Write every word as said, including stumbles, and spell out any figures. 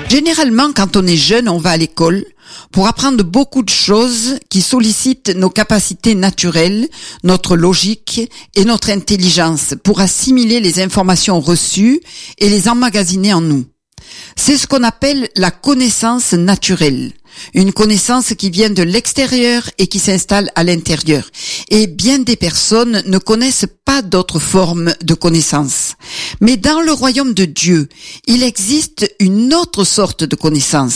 Généralement, quand on est jeune, on va à l'école pour apprendre beaucoup de choses qui sollicitent nos capacités naturelles, notre logique et notre intelligence pour assimiler les informations reçues et les emmagasiner en nous. C'est ce qu'on appelle la connaissance naturelle. Une connaissance qui vient de l'extérieur et qui s'installe à l'intérieur. Et bien des personnes ne connaissent pas d'autres formes de connaissance. Mais dans le royaume de Dieu, il existe une autre sorte de connaissance.